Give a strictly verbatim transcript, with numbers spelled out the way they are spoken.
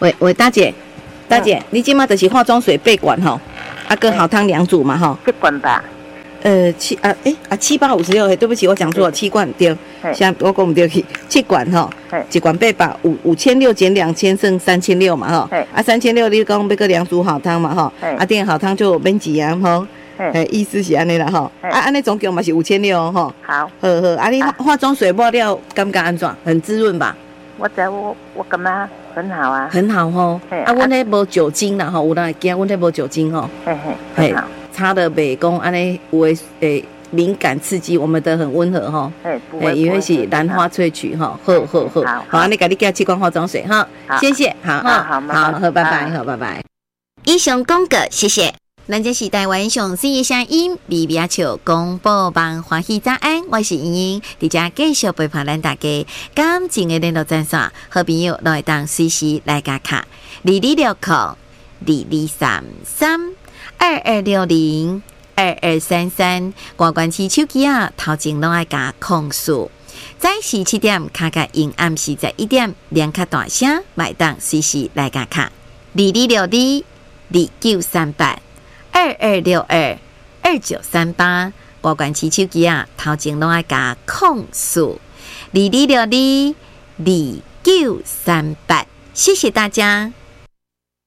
喂喂，大姐，大姐，嗯、你今嘛就是化妆水八罐吼，啊个好汤两组嘛吼。 这罐吧。 呃七啊诶啊七八五十六，对不起，我讲错了，七罐对，现在我讲唔对去，七罐吼，一罐八百五五千六减两千剩三千六嘛吼，啊三千六你讲要个两组好汤嘛吼，啊店好汤就免钱啊吼，诶意思是安尼啦吼，啊安尼总共嘛是五千六吼， 好， 好好，啊你化妆水抹了感觉安怎？很滋润吧？ 我知我我感觉很好啊， 很好吼，啊阮迄无酒精啦吼，有人会惊阮迄无酒精吼， 嘿嘿，很好。 擦的美工安尼有诶诶敏感刺激，我们的很温和哈。哎，因为是兰花萃取哈，好好好。好，好，你赶紧给他七罐化妆水哈，谢谢。好，好，好，好，拜拜，好，拜拜。 以上广告，谢谢。咱这是台湾上新的声音，微微笑广播网欢喜早安，我是莹莹，伫遮继续陪伴咱大家。感情的联络专线，好朋友都会当随时来加卡，二二六零二二三三。二二六零二二三三，挂关机手机啊，头前拢爱加控诉。早时七点卡卡因暗时十一点，连卡大声，买档随时来加卡。二二六二二九三八二二六二二九三八，挂关机手机啊，头前拢爱加控诉。二二六二二九三八，谢谢大家。